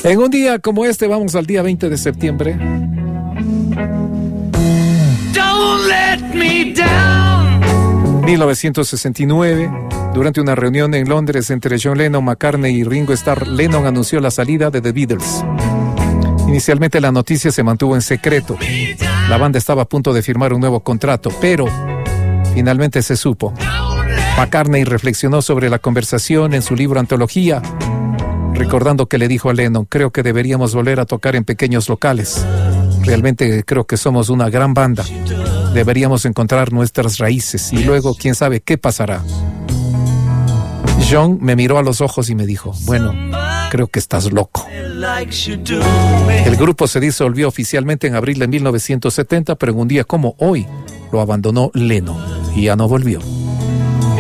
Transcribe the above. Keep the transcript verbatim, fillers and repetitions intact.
En un día como este, vamos al día veinte de septiembre. Don't let me down. mil novecientos sesenta y nueve, durante una reunión en Londres entre John Lennon, McCartney y Ringo Starr, Lennon anunció la salida de The Beatles. Inicialmente la noticia se mantuvo en secreto. La banda estaba a punto de firmar un nuevo contrato, pero finalmente se supo. McCartney reflexionó sobre la conversación en su libro Antología, recordando que le dijo a Lennon: creo que deberíamos volver a tocar en pequeños locales. Realmente creo que somos una gran banda. Deberíamos encontrar nuestras raíces y luego quién sabe qué pasará. John me miró a los ojos y me dijo: bueno, creo que estás loco. El grupo se disolvió oficialmente en abril de mil novecientos setenta, pero en un día como hoy lo abandonó Lennon y ya no volvió.